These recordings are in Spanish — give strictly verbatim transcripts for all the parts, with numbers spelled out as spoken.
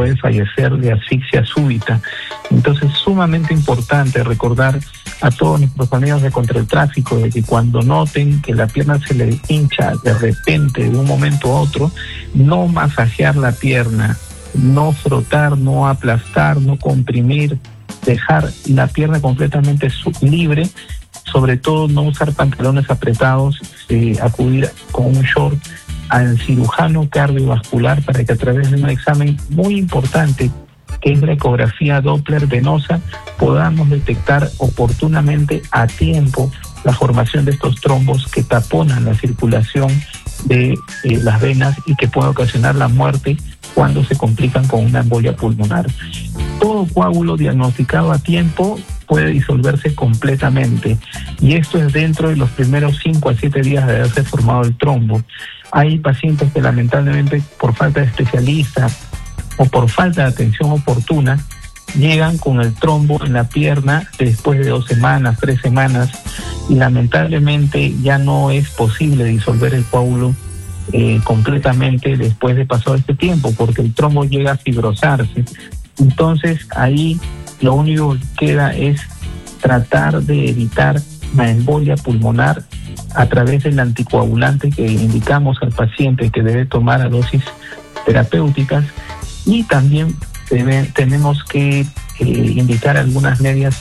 puede fallecer de asfixia súbita. Entonces es sumamente importante recordar a todos nuestros amigos de Contra el Tráfico de que cuando noten que la pierna se le hincha de repente de un momento a otro, no masajear la pierna, no frotar, no aplastar, no comprimir, dejar la pierna completamente libre, sobre todo no usar pantalones apretados, eh, acudir con un short al cirujano cardiovascular para que a través de un examen muy importante, que es la ecografía Doppler venosa, podamos detectar oportunamente a tiempo la formación de estos trombos que taponan la circulación de eh, las venas y que puede ocasionar la muerte cuando se complican con una embolia pulmonar. Todo coágulo diagnosticado a tiempo puede disolverse completamente, y esto es dentro de los primeros cinco a siete días de haberse formado el trombo. Hay pacientes que lamentablemente por falta de especialistas o por falta de atención oportuna llegan con el trombo en la pierna después de dos semanas, tres semanas, y lamentablemente ya no es posible disolver el coágulo eh, completamente después de pasado este tiempo, porque el trombo llega a fibrosarse. Entonces ahí lo único que queda es tratar de evitar la embolia pulmonar a través del anticoagulante que indicamos al paciente que debe tomar a dosis terapéuticas, y también debe, tenemos que eh, indicar algunas medidas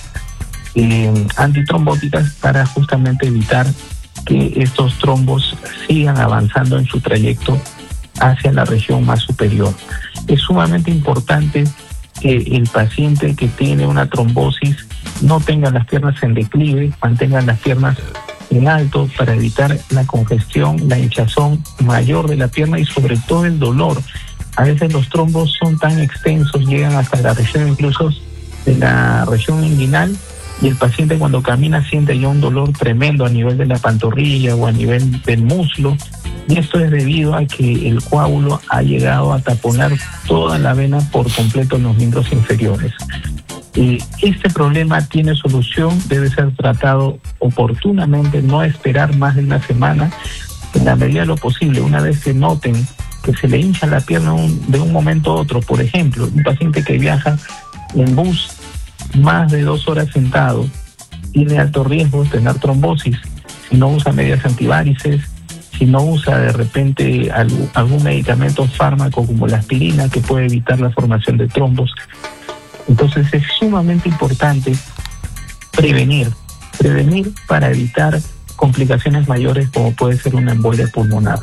eh, antitrombóticas para justamente evitar que estos trombos sigan avanzando en su trayecto hacia la región más superior. Es sumamente importante que el paciente que tiene una trombosis no tenga las piernas en declive, mantenga las piernas en alto para evitar la congestión, la hinchazón mayor de la pierna y sobre todo el dolor. A veces los trombos son tan extensos, llegan hasta la región incluso de la región inguinal, y el paciente cuando camina siente ya un dolor tremendo a nivel de la pantorrilla o a nivel del muslo, y esto es debido a que el coágulo ha llegado a taponar toda la vena por completo en los miembros inferiores. Eh, este problema tiene solución, debe ser tratado oportunamente, no esperar más de una semana, en la medida de lo posible. Una vez que noten que se le hincha la pierna un, de un momento a otro, por ejemplo, un paciente que viaja en bus más de dos horas sentado, tiene alto riesgo de tener trombosis, si no usa medidas antivarices, si no usa de repente algún, algún medicamento fármaco como la aspirina que puede evitar la formación de trombos. Entonces es sumamente importante prevenir, prevenir para evitar complicaciones mayores como puede ser una embolia pulmonar.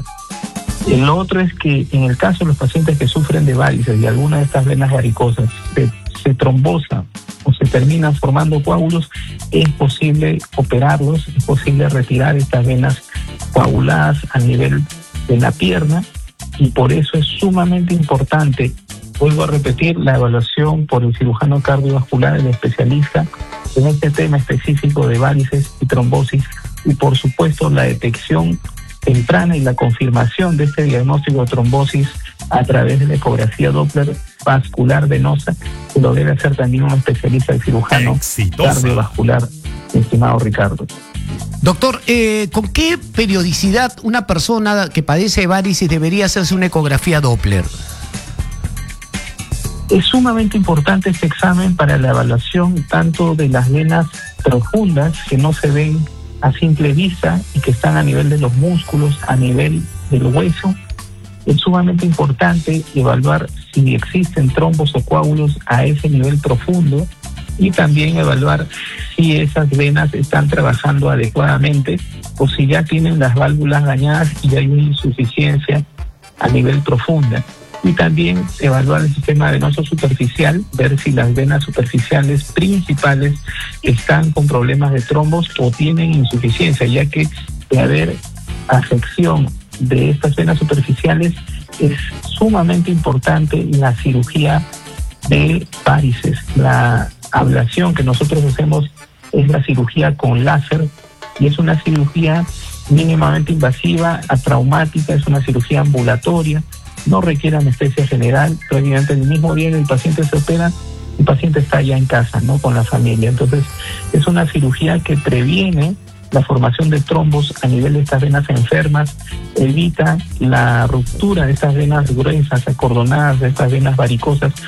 Lo otro es que en el caso de los pacientes que sufren de varices y alguna de estas venas varicosas se, se trombosa o se terminan formando coágulos, es posible operarlos, es posible retirar estas venas coaguladas a nivel de la pierna, y por eso es sumamente importante, vuelvo a repetir, la evaluación por el cirujano cardiovascular, el especialista en este tema específico de varices y trombosis, y por supuesto la detección temprana y la confirmación de este diagnóstico de trombosis a través de la ecografía Doppler vascular venosa, que lo debe hacer también un especialista de cirujano Exitosa. cardiovascular, estimado Ricardo. Doctor, eh, ¿con qué periodicidad una persona que padece de varices debería hacerse una ecografía Doppler? Es sumamente importante este examen para la evaluación tanto de las venas profundas que no se ven a simple vista y que están a nivel de los músculos, a nivel del hueso. Es sumamente importante evaluar si existen trombos o coágulos a ese nivel profundo, y también evaluar si esas venas están trabajando adecuadamente o si ya tienen las válvulas dañadas y hay una insuficiencia a nivel profunda. Y también evaluar el sistema venoso superficial, ver si las venas superficiales principales están con problemas de trombos o tienen insuficiencia, ya que de haber afección de estas venas superficiales es sumamente importante la cirugía de varices. La ablación que nosotros hacemos es la cirugía con láser, y es una cirugía mínimamente invasiva, atraumática, es una cirugía ambulatoria, no requiere anestesia general, pero evidentemente el mismo día que el paciente se opera, el paciente está ya en casa, ¿no?, con la familia. Entonces es una cirugía que previene la formación de trombos a nivel de estas venas enfermas, evita la ruptura de estas venas gruesas, acordonadas, de estas venas varicosas,